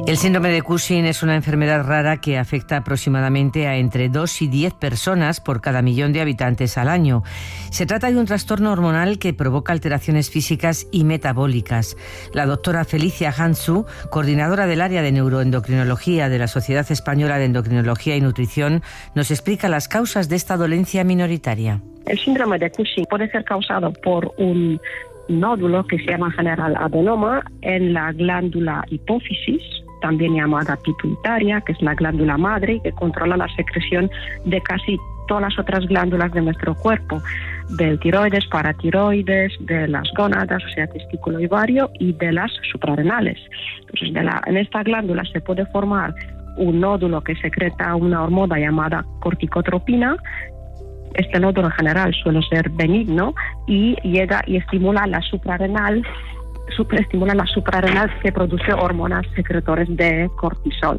El síndrome de Cushing es una enfermedad rara que afecta aproximadamente a entre 2 y 10 personas por cada millón de habitantes al año. Se trata de un trastorno hormonal que provoca alteraciones físicas y metabólicas. La doctora Felicia Hansu, coordinadora del área de neuroendocrinología de la Sociedad Española de Endocrinología y Nutrición, nos explica las causas de esta dolencia minoritaria. El síndrome de Cushing puede ser causado por un nódulo que se llama en general adenoma en la glándula hipófisis, también llamada pituitaria, que es la glándula madre que controla la secreción de casi todas las otras glándulas de nuestro cuerpo, del tiroides, paratiroides, de las gónadas, o sea, testículo y ovario, y de las suprarrenales. Entonces, en esta glándula se puede formar un nódulo que secreta una hormona llamada corticotropina. Este nódulo en general suele ser benigno y llega y estimula la suprarrenal que produce hormonas secretores de cortisol.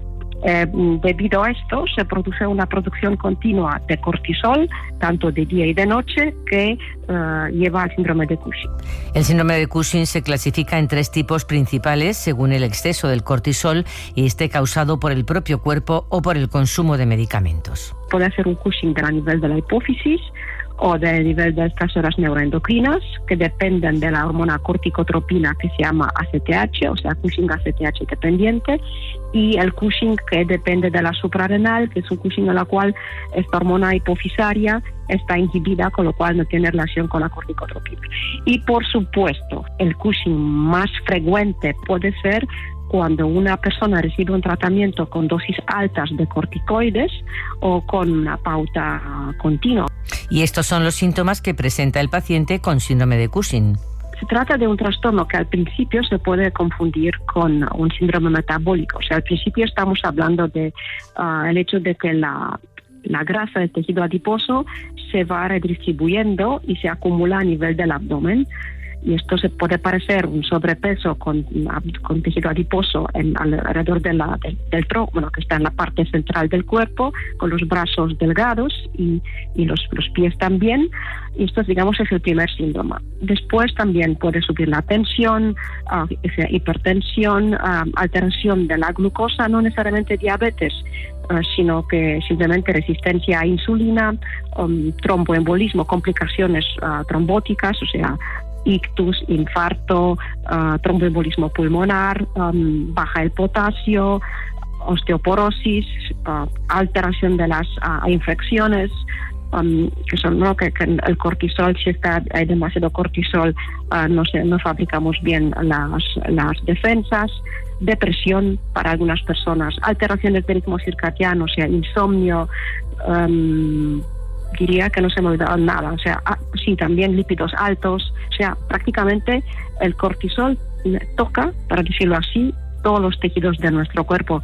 Debido a esto se produce una producción continua de cortisol, tanto de día y de noche, que lleva al síndrome de Cushing. El síndrome de Cushing se clasifica en 3 tipos principales según el exceso del cortisol y esté causado por el propio cuerpo o por el consumo de medicamentos. Puede ser un Cushing a nivel de la hipófisis o del nivel de estas horas neuroendocrinas que dependen de la hormona corticotropina que se llama ACTH, o sea, Cushing ACTH dependiente, y el Cushing que depende de la suprarrenal, que es un Cushing en la cual esta hormona hipofisaria está inhibida, con lo cual no tiene relación con la corticotropina. Y por supuesto, el Cushing más frecuente puede ser cuando una persona recibe un tratamiento con dosis altas de corticoides o con una pauta continua. Y estos son los síntomas que presenta el paciente con síndrome de Cushing. Se trata de un trastorno que al principio se puede confundir con un síndrome metabólico. O sea, al principio estamos hablando de el hecho de que la grasa del tejido adiposo se va redistribuyendo y se acumula a nivel del abdomen. Y esto se puede parecer un sobrepeso con tejido adiposo alrededor del tronco, que está en la parte central del cuerpo, con los brazos delgados y los pies también. Y esto, digamos, es el primer síntoma. Después también puede subir la tensión, hipertensión, alteración de la glucosa, no necesariamente diabetes, sino que simplemente resistencia a insulina, tromboembolismo, complicaciones trombóticas, o sea, ictus, infarto, tromboembolismo pulmonar, baja el potasio, osteoporosis, alteración de las infecciones, que son que el cortisol, si hay demasiado cortisol, no fabricamos bien las defensas, depresión para algunas personas, alteraciones del ritmo circadiano, o sea, insomnio, diría que no se me ha olvidado nada, o sea, sí, también lípidos altos, o sea, prácticamente el cortisol toca, para decirlo así, todos los tejidos de nuestro cuerpo.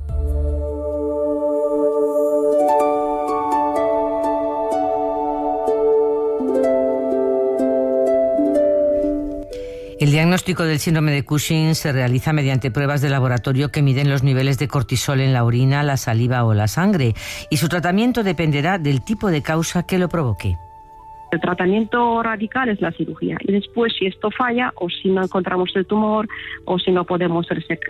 El diagnóstico del síndrome de Cushing se realiza mediante pruebas de laboratorio que miden los niveles de cortisol en la orina, la saliva o la sangre, y su tratamiento dependerá del tipo de causa que lo provoque. El tratamiento radical es la cirugía y después, si esto falla o si no encontramos el tumor o si no podemos hacer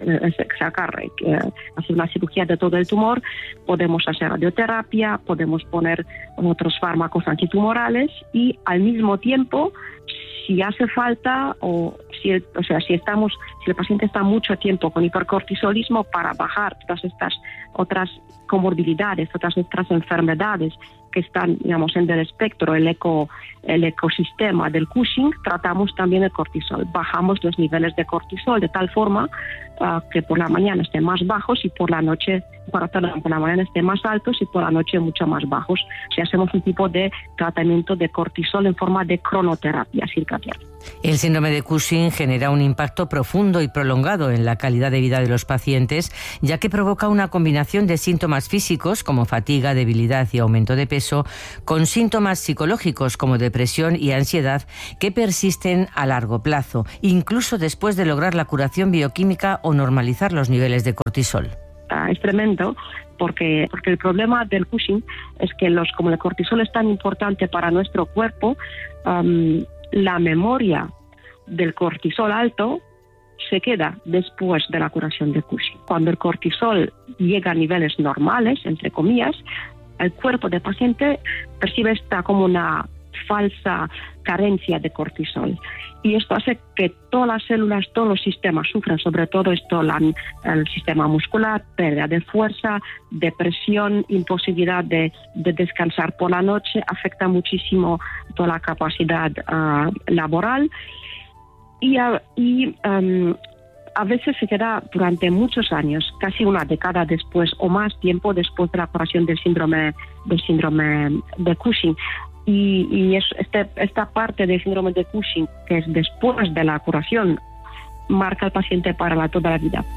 una cirugía de todo el tumor, podemos hacer radioterapia, podemos poner otros fármacos antitumorales y al mismo tiempo, si hace falta si el paciente está mucho tiempo con hipercortisolismo, para bajar todas estas otras comorbilidades, todas estas enfermedades que están, digamos, en el espectro, el ecosistema del Cushing, tratamos también el cortisol. Bajamos los niveles de cortisol de tal forma que por la mañana estén más bajos y por la mañana estén más altos y por la noche mucho más bajos. Si hacemos un tipo de tratamiento de cortisol en forma de cronoterapia circadiana. El síndrome de Cushing genera un impacto profundo y prolongado en la calidad de vida de los pacientes, ya que provoca una combinación de síntomas físicos como fatiga, debilidad y aumento de peso, con síntomas psicológicos como depresión y ansiedad que persisten a largo plazo, incluso después de lograr la curación bioquímica o normalizar los niveles de cortisol. Es tremendo porque el problema del Cushing es que como el cortisol es tan importante para nuestro cuerpo, la memoria del cortisol alto se queda después de la curación de Cushing. Cuando el cortisol llega a niveles normales, entre comillas, el cuerpo del paciente percibe esta como una falsa carencia de cortisol. Y esto hace que todas las células, todos los sistemas sufran, sobre todo el sistema muscular, pérdida de fuerza, depresión, imposibilidad de descansar por la noche, afecta muchísimo toda la capacidad laboral y a veces se queda durante muchos años, casi una década después o más tiempo después de la curación del síndrome de Cushing. Y esta parte del síndrome de Cushing, que es después de la curación, marca al paciente para toda la vida.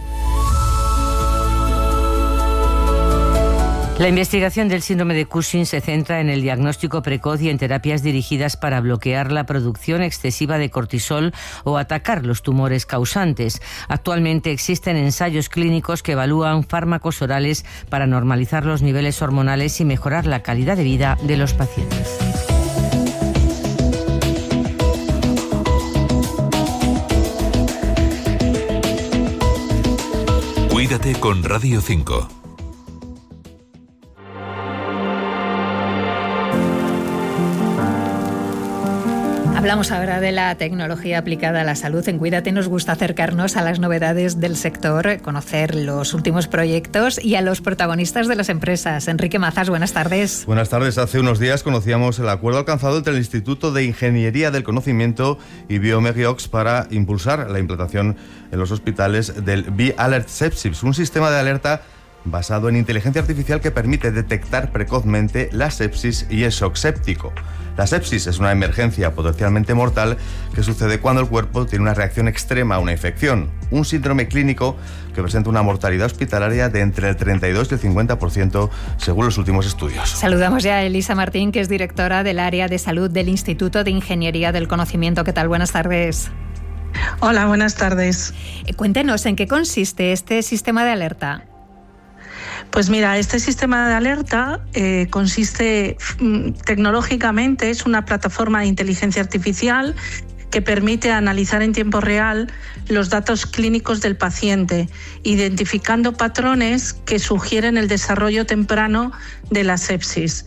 La investigación del síndrome de Cushing se centra en el diagnóstico precoz y en terapias dirigidas para bloquear la producción excesiva de cortisol o atacar los tumores causantes. Actualmente existen ensayos clínicos que evalúan fármacos orales para normalizar los niveles hormonales y mejorar la calidad de vida de los pacientes. Cuídate con Radio 5. Hablamos ahora de la tecnología aplicada a la salud. En Cuídate nos gusta acercarnos a las novedades del sector, conocer los últimos proyectos y a los protagonistas de las empresas. Enrique Mazas, buenas tardes. Buenas tardes. Hace unos días conocíamos el acuerdo alcanzado entre el Instituto de Ingeniería del Conocimiento y bioMérieux para impulsar la implantación en los hospitales del BioAlert Sepsis, un sistema de alerta basado en inteligencia artificial que permite detectar precozmente la sepsis y el shock séptico. La sepsis es una emergencia potencialmente mortal que sucede cuando el cuerpo tiene una reacción extrema a una infección, un síndrome clínico que presenta una mortalidad hospitalaria de entre el 32 y el 50% según los últimos estudios. Saludamos ya a Elisa Martín, que es directora del área de salud del Instituto de Ingeniería del Conocimiento. ¿Qué tal? Buenas tardes. Hola, buenas tardes. Cuéntenos, ¿en qué consiste este sistema de alerta? Pues mira, este sistema de alerta consiste tecnológicamente, es una plataforma de inteligencia artificial que permite analizar en tiempo real los datos clínicos del paciente, identificando patrones que sugieren el desarrollo temprano de la sepsis.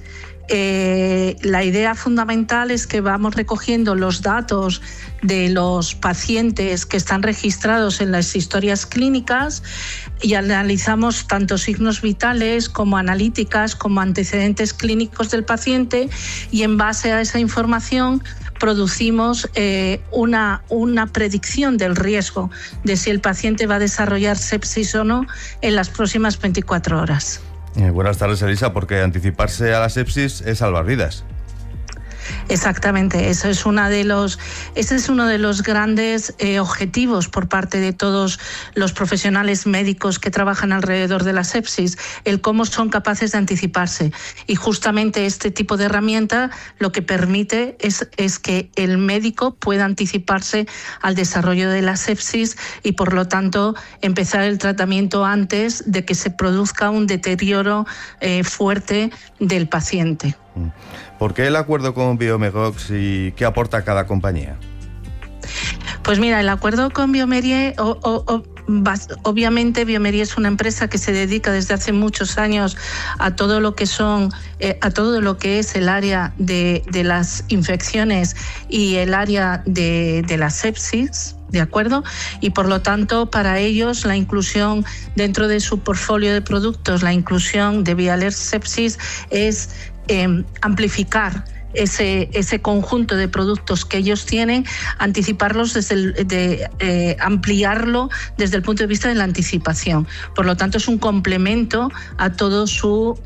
La idea fundamental es que vamos recogiendo los datos de los pacientes que están registrados en las historias clínicas y analizamos tanto signos vitales como analíticas como antecedentes clínicos del paciente, y en base a esa información producimos una predicción del riesgo de si el paciente va a desarrollar sepsis o no en las próximas 24 horas. Buenas tardes, Elisa, porque anticiparse a la sepsis es salvar vidas. Exactamente, ese es uno de los grandes objetivos por parte de todos los profesionales médicos que trabajan alrededor de la sepsis, el cómo son capaces de anticiparse. Y justamente este tipo de herramienta lo que permite es que el médico pueda anticiparse al desarrollo de la sepsis y, por lo tanto, empezar el tratamiento antes de que se produzca un deterioro fuerte del paciente. ¿Por qué el acuerdo con bioMérieux y qué aporta cada compañía? Pues mira, el acuerdo con bioMérieux, obviamente bioMérieux es una empresa que se dedica desde hace muchos años a todo lo que es el área de las infecciones y el área de la sepsis. ¿De acuerdo? Y por lo tanto, para ellos, la inclusión dentro de su portfolio de productos, la inclusión de BioAlert Sepsis es amplificar ese conjunto de productos que ellos tienen, anticiparlos ampliarlo desde el punto de vista de la anticipación. Por lo tanto, es un complemento a todo su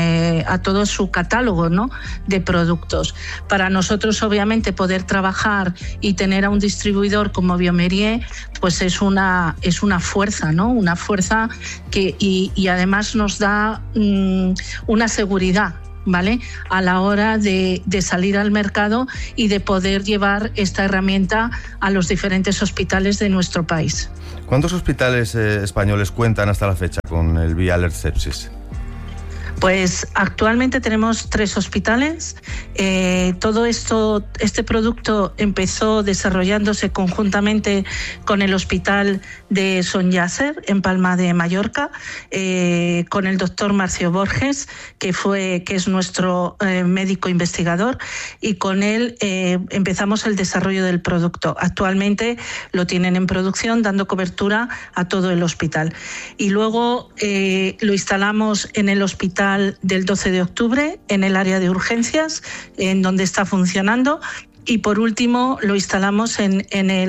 catálogo, ¿no?, de productos. Para nosotros, obviamente, poder trabajar y tener a un distribuidor como bioMérieux, pues es una fuerza, ¿no? Una fuerza y además nos da una seguridad, ¿vale?, a la hora de salir al mercado y de poder llevar esta herramienta a los diferentes hospitales de nuestro país. ¿Cuántos hospitales españoles cuentan hasta la fecha con el BioAlert Sepsis? Pues actualmente tenemos 3 hospitales. Todo este producto empezó desarrollándose conjuntamente con el Hospital de Son Yasser en Palma de Mallorca, con el doctor Marcio Borges, que es nuestro médico investigador, y con él empezamos el desarrollo del producto. Actualmente lo tienen en producción, dando cobertura a todo el hospital. Y luego lo instalamos en el hospital del 12 de octubre, en el área de urgencias, en donde está funcionando. Y por último lo instalamos en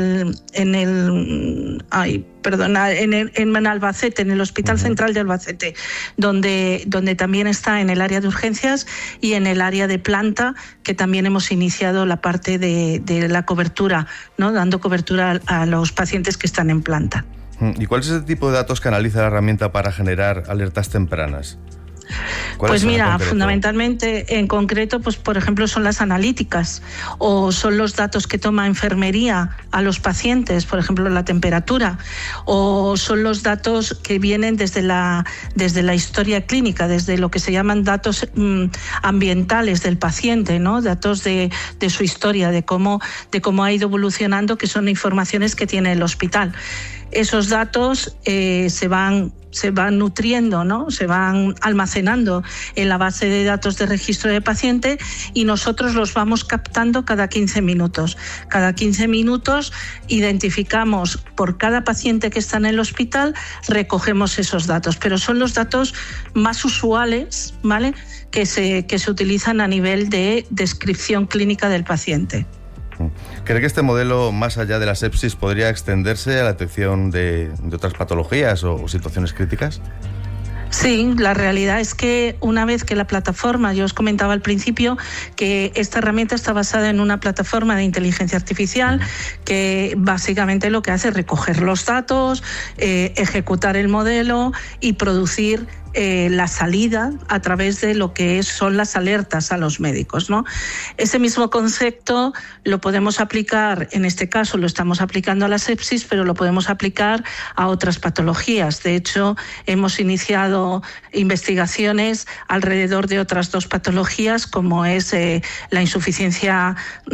Albacete, en el Hospital Central de Albacete, donde también está en el área de urgencias y en el área de planta, que también hemos iniciado la parte de la cobertura, ¿no? Dando cobertura a los pacientes que están en planta. ¿Y cuál es el tipo de datos que analiza la herramienta para generar alertas tempranas? Pues mira, fundamentalmente, en concreto, pues por ejemplo, son las analíticas o son los datos que toma enfermería a los pacientes, por ejemplo, la temperatura, o son los datos que vienen desde la historia clínica, desde lo que se llaman datos ambientales del paciente, ¿no? Datos de su historia, de cómo ha ido evolucionando, que son informaciones que tiene el hospital. Esos datos se van nutriendo, ¿no? Se van almacenando en la base de datos de registro de paciente y nosotros los vamos captando cada 15 minutos. Cada 15 minutos identificamos por cada paciente que está en el hospital, recogemos esos datos, pero son los datos más usuales, ¿vale?, que se utilizan a nivel de descripción clínica del paciente. ¿Cree que este modelo, más allá de la sepsis, podría extenderse a la detección de otras patologías o situaciones críticas? Sí, la realidad es que una vez que la plataforma, yo os comentaba al principio que esta herramienta está basada en una plataforma de inteligencia artificial que básicamente lo que hace es recoger los datos, ejecutar el modelo y producir la salida a través de lo que son las alertas a los médicos, ¿no? Ese mismo concepto lo podemos aplicar, en este caso lo estamos aplicando a la sepsis, pero lo podemos aplicar a otras patologías. De hecho, hemos iniciado investigaciones alrededor de otras 2 patologías, como es la insuficiencia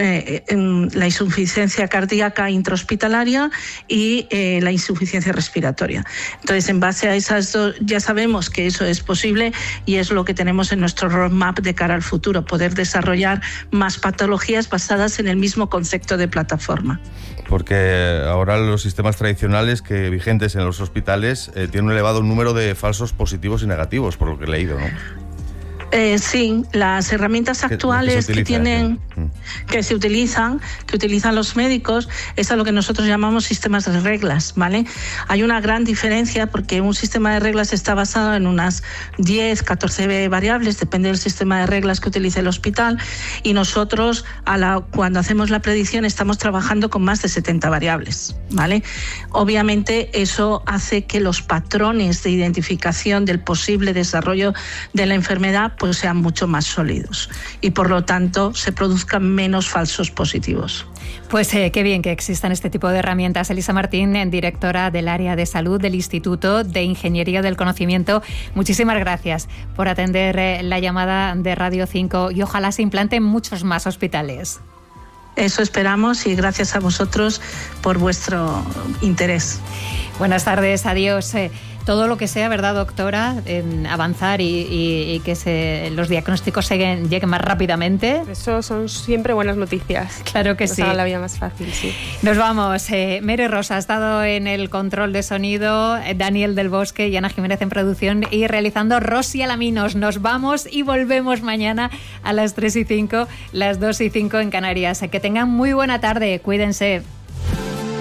cardíaca intrahospitalaria y la insuficiencia respiratoria. Entonces, en base a esas 2, ya sabemos que eso es posible y es lo que tenemos en nuestro roadmap de cara al futuro, poder desarrollar más patologías basadas en el mismo concepto de plataforma. Porque ahora los sistemas tradicionales vigentes en los hospitales tienen un elevado número de falsos positivos y negativos, por lo que he leído, ¿no? Sí, las herramientas actuales que utilizan los médicos es a lo que nosotros llamamos sistemas de reglas, ¿vale? Hay una gran diferencia porque un sistema de reglas está basado en unas 10, 14 variables, depende del sistema de reglas que utilice el hospital, y nosotros cuando hacemos la predicción estamos trabajando con más de 70 variables, ¿vale? Obviamente eso hace que los patrones de identificación del posible desarrollo de la enfermedad pues sean mucho más sólidos y por lo tanto se produzcan menos falsos positivos. Pues qué bien que existan este tipo de herramientas. Elisa Martín, directora del área de salud del Instituto de Ingeniería del Conocimiento, muchísimas gracias por atender la llamada de Radio 5 y ojalá se implante en muchos más hospitales. Eso esperamos y gracias a vosotros por vuestro interés. Buenas tardes, adiós. Todo lo que sea, ¿verdad, doctora? Avanzar y que los diagnósticos lleguen más rápidamente. Eso son siempre buenas noticias. Claro que sí. Nos hagan la vida más fácil, sí. Nos vamos. Mere Rosa ha estado en el control de sonido, Daniel del Bosque y Ana Jiménez en producción y realizando Rosy Alaminos. Nos vamos y volvemos mañana a las 3:05, las 2:05 en Canarias. Que tengan muy buena tarde. Cuídense.